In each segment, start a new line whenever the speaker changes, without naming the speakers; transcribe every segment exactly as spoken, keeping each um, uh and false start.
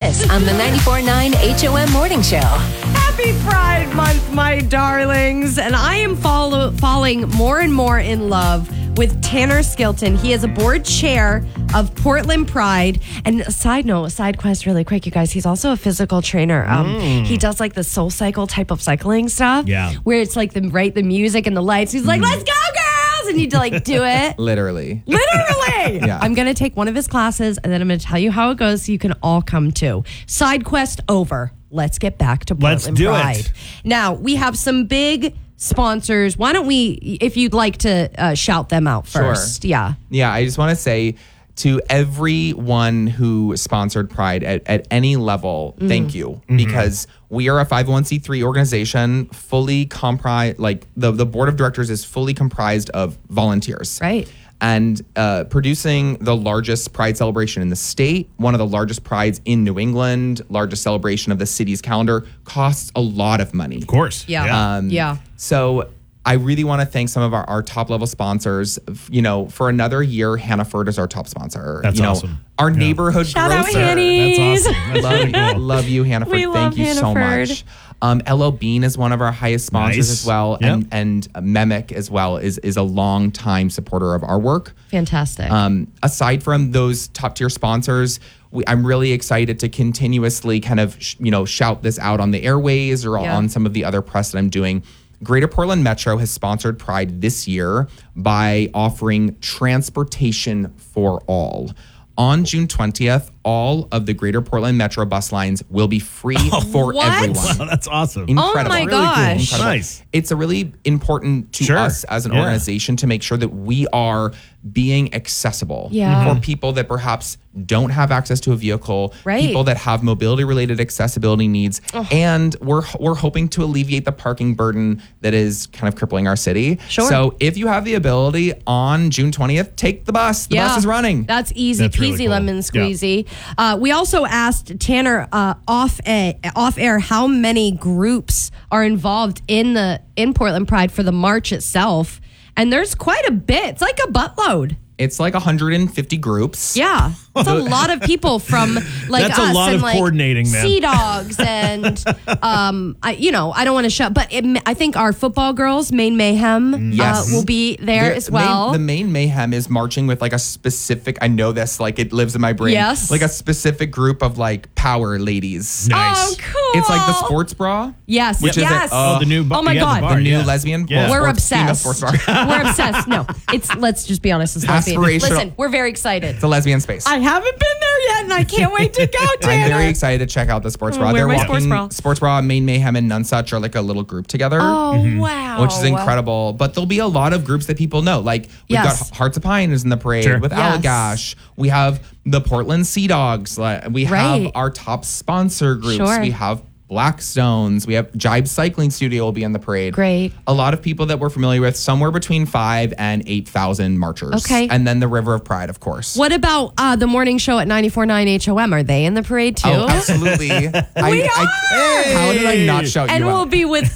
this on the ninety-four point nine H O M Morning Show.
Happy Pride Month, my darlings. And I am follow- falling more and more in love with Tanner Skilton. He is a board chair of Portland Pride. And a side note, a side quest really quick, you guys, he's also a physical trainer. Um,
Mm.
He does like the Soul Cycle type of cycling stuff.
Yeah.
Where it's like the right, the music and the lights. He's like, let's go, girls! And you need to like do it.
Literally.
Literally.
Yeah.
I'm going to take one of his classes and then I'm going to tell you how it goes so you can all come too. Side quest over. Let's get back to Portland
Let's do
Pride.
it.
Now, we have some big sponsors. Why don't we, if you'd like to uh, shout them out first.
Sure.
Yeah.
Yeah, I just want to say to everyone who sponsored Pride at, at any level,
Mm.
thank you. Because we are a five oh one c three organization, fully comprised, like the, the board of directors is fully comprised of volunteers.
Right.
And uh, producing the largest Pride celebration in the state, one of the largest Prides in New England, largest celebration of the city's calendar, costs a lot of money.
Of course.
Yeah.
Um,
Yeah.
So I really want to thank some of our, our top level sponsors. You know, for another year, Hannaford is our top sponsor.
That's
you know,
awesome.
Our
Yeah.
neighborhood
Shout out
grocer.
Hanny.
That's awesome. That's
love,
really cool.
love you, Hannaford.
We
Thank
love
you so
Hannaford.
much. Um, L L Bean is one of our highest sponsors
Nice.
as well,
Yep.
and and uh, Memic as well is is a long time supporter of our work.
Fantastic.
Um, aside from those top tier sponsors, we, I'm really excited to continuously kind of sh- you know shout this out on the airways or
Yeah.
on some of the other press that I'm doing. Greater Portland Metro has sponsored Pride this year by offering transportation for all. On June twentieth, all of the Greater Portland Metro bus lines will be free for
what?
everyone.
Wow, that's awesome.
Incredible.
Oh my
Really cool.
gosh.
Incredible.
Nice.
It's a really important to
Sure.
us as an
Yeah.
organization to make sure that we are being accessible
Yeah.
for people that perhaps don't have access to a vehicle,
Right.
people that have mobility related accessibility needs, and we're we're hoping to alleviate the parking burden that is kind of crippling our city.
Sure.
So if you have the ability on June twentieth, take the bus. The bus is running.
That's easy
That's really
peasy
cool.
lemon
Yeah.
squeezy. Uh, we also asked Tanner uh, off a, off air how many groups are involved in the in Portland Pride for the march itself, and there's quite a bit. It's like a buttload.
It's like one hundred fifty groups.
Yeah, it's a lot of people from like
That's a
us
lot
and
of
like
coordinating, man.
Sea Dogs and um, I you know I don't want to shut, but it, I think our football girls, Maine Mayhem,
Yes.
uh, will be there
The
as well.
Main, the main mayhem is marching with like a specific, I know this, like it lives in my brain.
Yes.
Like a specific group of like power ladies.
Nice.
Oh, cool!
It's like the sports bra.
Yes,
Which is a-
yes.
oh,
the new bar.
Oh my
yeah,
God.
The, bar,
The new
yeah.
lesbian
Yeah.
sports-
We're
female
obsessed.
sports bar.
We're obsessed. No, it's let's just be honest. It's lesbian.
Aspirational.
Listen, we're very excited.
It's a lesbian space.
I haven't been there yet, and I can't wait to go, Tanner.
I'm very excited to check out the sports
Oh,
bra.
wear
They're
my
walking
sports bra.
sports bra, Main Mayhem, and Nunsuch are like a little group together.
Oh wow,
Which is incredible. But there'll be a lot of groups that people know. Like we've
Yes.
got Hearts of Pine is in the parade
Sure.
with
Yes.
Allagash. We have the Portland Sea Dogs. Like, We
Right.
have our top sponsor groups.
Sure.
We have Blackstones. We have Jibe Cycling Studio will be in the parade.
Great.
A lot of people that we're familiar with, somewhere between five and eight thousand marchers.
Okay.
And then the River of Pride, of course.
What about uh, the morning show at ninety-four point nine H O M? Are they in the parade too?
Oh, absolutely. I,
We
I,
are!
How did I not shout
And
you
we'll
out?
be with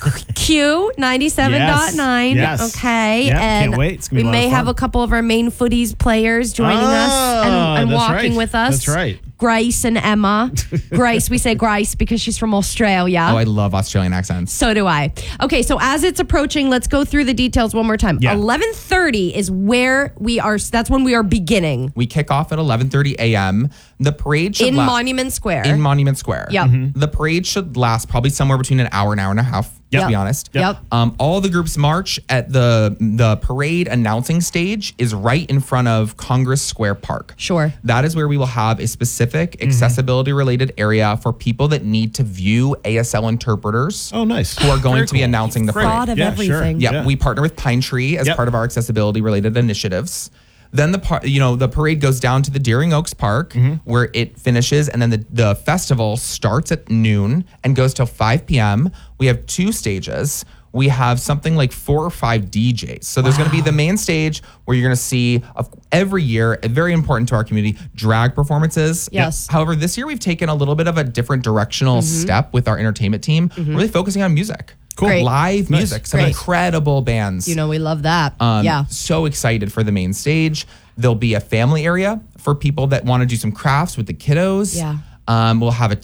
Q ninety-seven point nine.
Yes. Yes.
Okay.
Yeah,
and
can't wait. It's gonna
we
be a lot
may
of
have
fun.
a couple of our main footies players joining us and,
Ah,
and
that's
walking
right.
with us.
That's right.
Grace and Emma. Grace, we say Grace because she's from Australia.
Oh, I love Australian accents.
So do I. Okay, so as it's approaching, let's go through the details one more time.
Yeah.
eleven thirty is where we are. That's when we are beginning
We kick off at eleven thirty a.m. The parade should
in
la-
Monument Square.
in Monument Square.
Yep. Mhm.
The parade should last probably somewhere between an hour, an hour and a half.
Yep.
To be honest.
Yep.
Um, all the groups march at the the parade announcing stage is right in front of Congress Square Park.
Sure.
That is where we will have a specific
Mm-hmm.
accessibility related area for people that need to view A S L interpreters.
Oh, nice.
Who are going
Very
to be
cool.
announcing the
Great.
parade.
Thought of
Yeah, sure.
everything.
Yeah,
Yeah.
we partner with Pine Tree as
Yep.
part of our accessibility related initiatives. Then the par- you know the parade goes down to the Deering Oaks Park
Mm-hmm.
where it finishes, and then the, the festival starts at noon and goes till five p.m. We have two stages. We have something like four or five D Js. So there's going to be the main stage where you're going to see of every year, very important to our community, drag performances.
Yes.
However, this year we've taken a little bit of a different directional step with our entertainment team, really focusing on music.
Cool.
Great.
Live
Nice.
music, some
Great.
incredible bands.
You know, we love that.
Um,
yeah.
So excited for the main stage. There'll be a family area for people that want to do some crafts with the kiddos.
Yeah.
Um, we'll have a